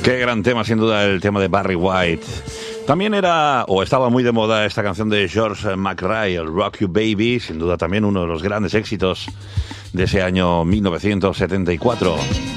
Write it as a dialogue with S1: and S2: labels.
S1: Qué gran tema, sin duda, el tema de Barry White. También era, o estaba muy de moda, esta canción de George McRae, el Rock You Baby, sin duda también uno de los grandes éxitos de ese año 1974.